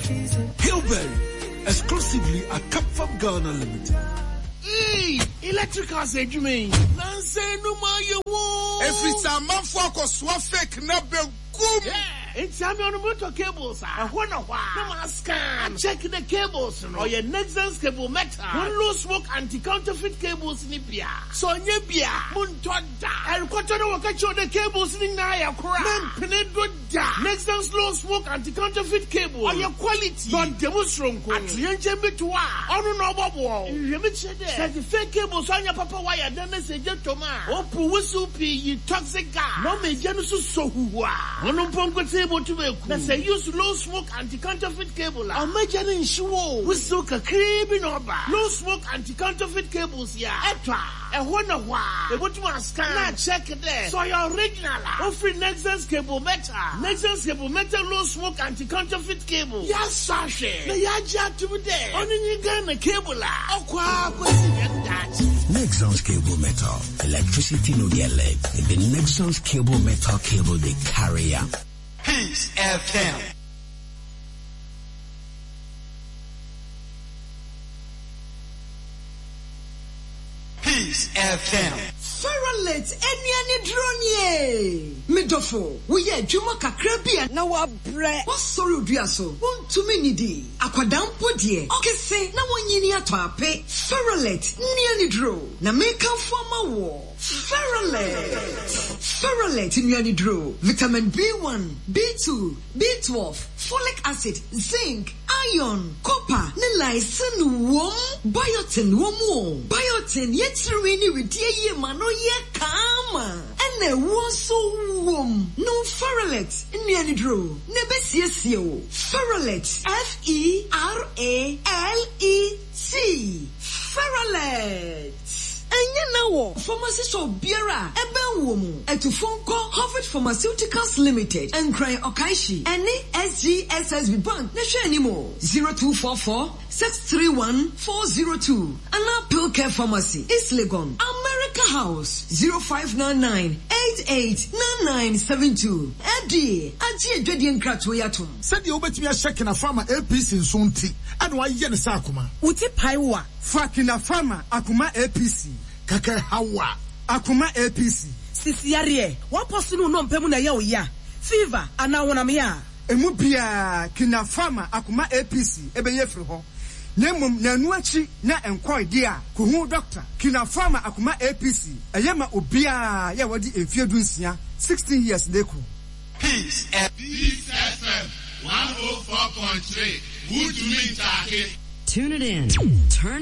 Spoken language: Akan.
Hillberry, exclusively at Capfab Ghana Limited. Electrical say you mean? Nancy no ma you wo. Every time man focus so fake na be kum. It's time on motor cables. I wanna why. No man scan. Check the cables. Or your Nexans cable metal. One low smoke anti-counterfeit cables in Ibia. So Nebia. Muntoda. And Kotono will catch the cables in Naya Kura. Men Penedo da. Nexans low smoke anti-counterfeit cable. Or your quality. Don't demonstrate. At the engine to on no bubble. You mentioned that the fake cables on your papa wire. Then they say, gentleman. Opu whistle you toxic gas. No me genusu so who are. One of able to make. They say use low smoke anti-counterfeit cable. I'm making sure we soak a creeping over. Low smoke anti-counterfeit cables, yeah. Etra. And wonder why. They want to scan. Now check it there. So your original. Offering Nexans cable metal. Nexans cable metal low smoke anti-counterfeit cable. Yes, Sasha. The yaja to be there. Only you got a cable. Nexans cable metal. Electricity no get leg. The Nexans cable metal cable they carry up. Peace FM. Peace FM. Farlet eniani drone Midofo, we ye juma kakrabia na wa bre. What sorry duaso? Won to me nidi. Akwadampo die. Okese na wonyini ato ape. Farlet niani dro. Na make forma wo. Ferrolet in draw. Vitamin B1, B2, B12, folic acid, zinc, iron, copper, niacin, worm, biotin, worm, biotin, yet serene with ye mano ye kama. And a so worm. No ferrolet in the draw. Nebesiesio. Ferrolet. F-E-R-A-L-E-T. Ferrolet. Anya nawo pharmacy shop biara ebe wo mu etufon ko Harvard Pharmaceuticals Limited and Cry Okaishi any SGSSB Bank na hwe animo 0244 631 402 Anna Pill Care Pharmacy East Legon America House 0599 889972 Eddie aji edwedi nkratwo yatom Said you bet me a check in a farmer APC in Sunti and why yen sakuma uti paiwa Fakina farmer akuma APC kaka hawa akuma APC sisiare wa posunu no mpemu na ya oya fever ana wona me ya emu bia kina farmer akuma APC ebeye firi ho nemum na anu achi na enkwoi dia ko hu doctor kina farmer akuma APC eyema obia ya wadi emfiedu nsia 16 years deku Peace FM 104.3 Would you mean Tune it in. Turn